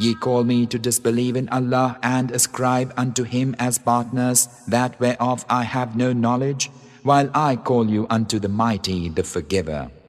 Ye call me to disbelieve in Allah and ascribe unto Him as partners that whereof I have no knowledge, while I call you unto the Mighty, the Forgiver.